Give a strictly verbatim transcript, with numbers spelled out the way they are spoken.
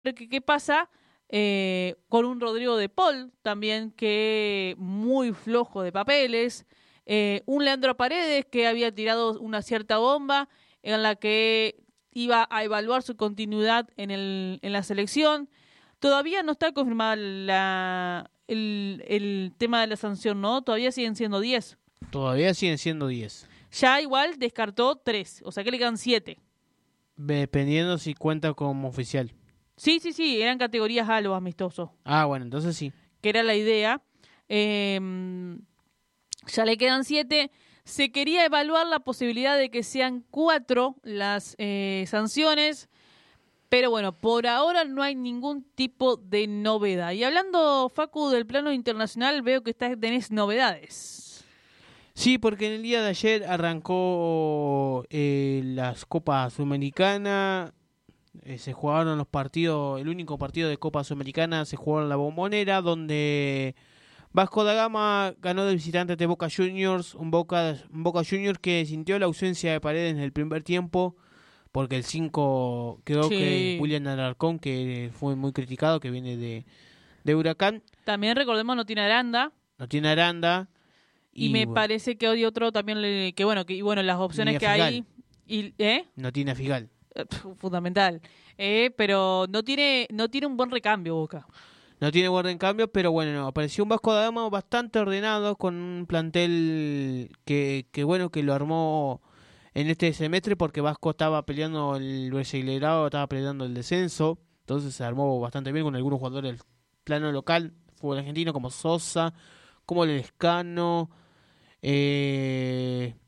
qué, qué pasa eh, con un Rodrigo de Paul también que muy flojo de papeles, eh, un Leandro Paredes que había tirado una cierta bomba en la que iba a evaluar su continuidad en, el, en la selección. Todavía no está confirmada la, el, el tema de la sanción, ¿no? Todavía siguen siendo diez. Todavía siguen siendo diez. Ya igual descartó tres, o sea que le quedan siete. Dependiendo si cuenta como oficial. Sí, sí, sí, eran categorías A los amistosos, Ah, bueno, entonces sí. que era la idea. Eh, ya le quedan siete. Se quería evaluar la posibilidad de que sean cuatro las eh, sanciones, pero bueno, por ahora no hay ningún tipo de novedad. Y hablando, Facu, del plano internacional, veo que está, tenés novedades. Sí, porque en el día de ayer arrancó eh, las Copas Sudamericana, eh, se jugaron los partidos, el único partido de Copa Sudamericana se jugó en la Bombonera, donde Vasco da Gama ganó de visitante de Boca Juniors, un Boca, un Boca Juniors que sintió la ausencia de Paredes en el primer tiempo, porque el cinco quedó que Sí. William Alarcón, que fue muy criticado, que viene de, de Huracán, También recordemos no tiene Aranda. no tiene Aranda, Y y me bueno, parece que hoy otro también, le, que bueno, que y bueno, las ni opciones a que Figal, hay, y, ¿eh? no tiene a Figal. Eh, pf, Fundamental. Eh, pero no tiene, no tiene un buen recambio Boca. No tiene guarda en cambio, pero bueno, no, apareció un Vasco da Gama bastante ordenado, con un plantel que, que bueno, que lo armó en este semestre, porque Vasco estaba peleando el Brasileirao, estaba peleando el descenso, entonces se armó bastante bien con algunos jugadores del plano local, fútbol argentino, como Sosa, como Lescano, eh,